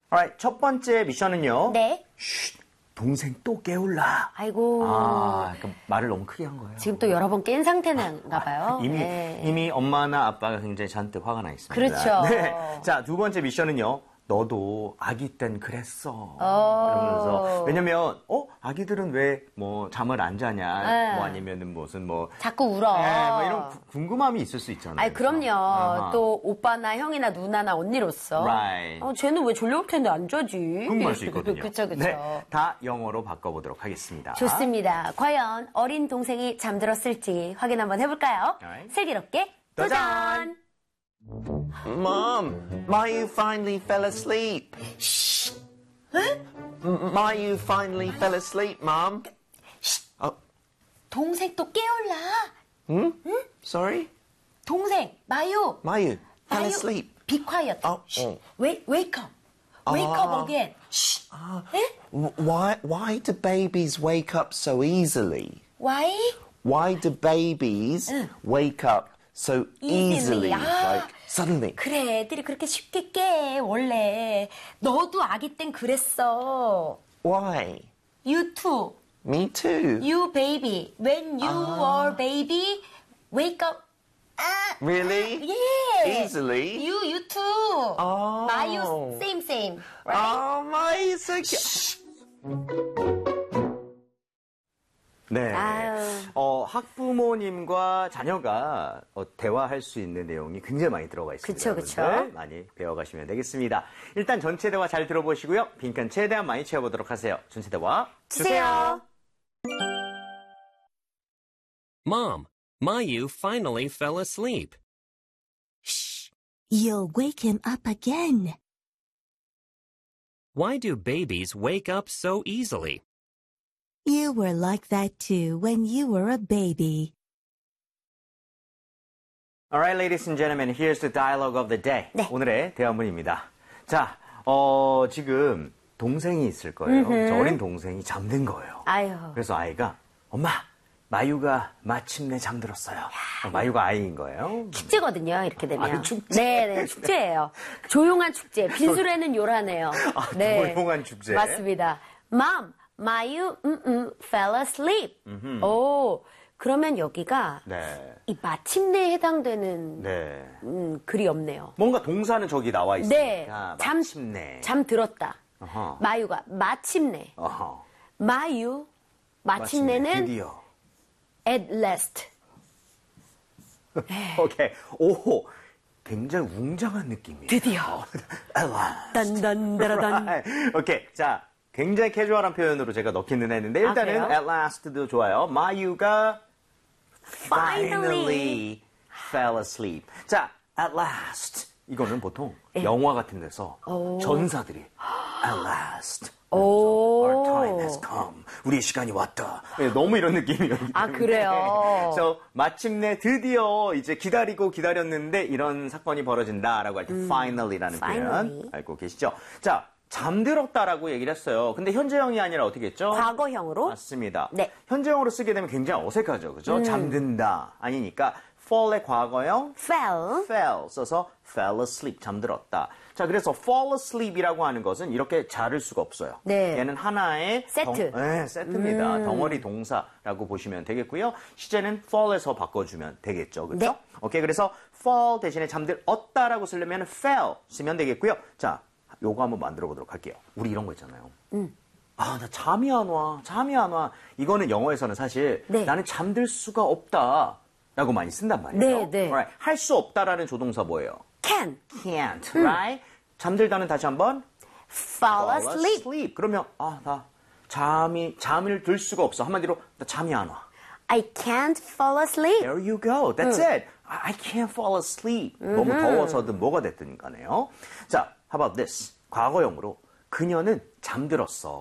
Alright, 첫 번째 미션은요. 네. 쉿, 동생 또 깨울라. 아이고. 그러니까 말을 너무 크게 한 거예요. 지금 또 여러 번 깬 상태인가 봐요. 이미 엄마나 아빠가 굉장히 잔뜩 화가 나 있습니다. 그렇죠. 네. 자, 두 번째 미션은요. 너도 아기 땐 그랬어. 이러면서 왜냐면 아기들은 왜 뭐 잠을 안 자냐, 뭐 아니면은 무슨 뭐 자꾸 울어. 네, 뭐 이런 궁금함이 있을 수 있잖아요. 아니 그럼요. 또 오빠나 형이나 누나나 언니로서. Right. 쟤는 왜 졸려올 텐데 안 자지? 궁금할 수 있거든요. 그쵸. 네, 다 영어로 바꿔보도록 하겠습니다. 좋습니다. 과연 어린 동생이 잠들었을지 확인 한번 해볼까요? Alright. 슬기롭게 도전! Mom, Mayu finally fell asleep. Shh. Mayu finally fell asleep, Mom. 동생 또 깨울라. Sorry? 동생, 마유. Mayu fell 마유, asleep. Be quiet. Oh. Wake up. Wake up again. Shh. Why do babies wake up so easily? Why? Why do babies wake up so easily? Like suddenly. 그래, 애들이 그렇게 쉽게 깨, 원래. 너도 아기 땐 그랬어. Why? You too. Me too. You baby. When you were baby, wake up. Really? Yeah. Easily? You too. Oh. 마유, same. Right? Oh, Mayu, so cute. 네. 아유. 학부모님과 자녀가 대화할 수 있는 내용이 굉장히 많이 들어가 있습니다. 그쵸. 여러분들 많이 배워가시면 되겠습니다. 일단 전체 대화 잘 들어보시고요. 빈칸 최대한 많이 채워보도록 하세요. 전체 대화 주세요. Mom, Mayu finally fell asleep. Shh! You'll wake him up again. Why do babies wake up so easily? You were like that too when you were a baby. Alright, ladies and gentlemen, here's the dialogue of the day. 네. 오늘의 대화문입니다. 자, 지금 동생이 있을 거예요. 저 어린 동생이 잠든 거예요. 아유. 그래서 아이가 엄마, 마유가 마침내 잠들었어요. 마유가 아이인 거예요. 축제거든요, 이렇게 되면. 축제. 네, 축제예요. 조용한 축제. 빈술에는 요란해요. 네. 조용한 축제. 맞습니다. Mom, 마유, fell asleep. 오, 그러면 여기가 네. 이 마침내에 해당되는 네. 글이 없네요. 뭔가 동사는 저기 나와 있으니까. 네, 마침내. 잠들었다. 어허. 마유가 마침내. 어허. 마유, 마침내는 드디어. at last. 오케이. 오, 굉장히 웅장한 느낌이에요. 드디어. 엘라. 딴딴따라단. 오케이. 자, 굉장히 캐주얼한 표현으로 제가 넣기는 했는데 일단은 그래요? at last도 좋아요. 마유가 finally fell asleep. 자, at last. 이거는 보통 영화 같은 데서 전사들이 at last. Our time has come. 우리의 시간이 왔다. 네, 너무 이런 느낌이에요. 아, 그래요? 그래서 마침내 드디어 이제 기다렸는데 이런 사건이 벌어진다라고 할 때 finally라는 finally. 표현 알고 계시죠? 자, 잠들었다라고 얘기를 했어요. 근데 현재형이 아니라 어떻게 했죠? 과거형으로? 맞습니다. 네. 현재형으로 쓰게 되면 굉장히 어색하죠. 그죠? 잠든다. 아니니까 fall의 과거형 fell 써서 fell asleep 잠들었다. 자, 그래서 fall asleep이라고 하는 것은 이렇게 자를 수가 없어요. 네. 얘는 하나의 세트. 세트입니다. 덩어리 동사라고 보시면 되겠고요. 시제는 fall에서 바꿔주면 되겠죠. 그렇죠? 네. 오케이. 그래서 fall 대신에 잠들었다라고 쓰려면 fell 쓰면 되겠고요. 자, 요거 한번 만들어 보도록 할게요. 우리 이런 거 있잖아요. 나 잠이 안 와. 이거는 영어에서는 사실 네. 나는 잠들 수가 없다. 라고 많이 쓴단 말이에요. 네. Right. 할 수 없다라는 조동사 뭐예요? can. Can't, right? 잠들다는 다시 한번 fall asleep. 그러면 나 잠을 들 수가 없어. 한마디로 나 잠이 안 와. I can't fall asleep. There you go. That's it. I can't fall asleep. 너무 더워서든 뭐가 됐든 간에요. 자, how about this? 과거형으로 그녀는 잠들었어.